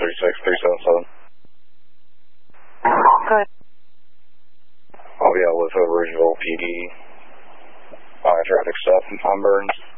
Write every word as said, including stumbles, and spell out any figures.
three six three seven seven. Good. I'll be out with Ridgeville P D. Uh, traffic stop on Burns.